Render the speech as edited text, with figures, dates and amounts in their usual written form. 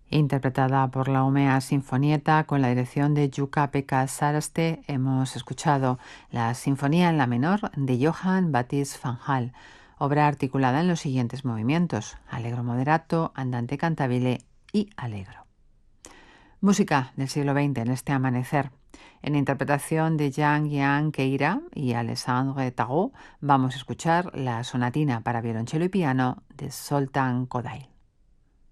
interpretada por la Umea Sinfonietta con la dirección de Jukka-Pekka Saraste. Hemos escuchado la Sinfonía en la menor de Johann Baptist van Hal, obra articulada en los siguientes movimientos: allegro moderato, andante cantabile y allegro. Música del siglo XX en este amanecer. En interpretación de Jean-Guian Queira y Alexandre Tarot vamos a escuchar la sonatina para violonchelo y piano de Zoltán Kodály.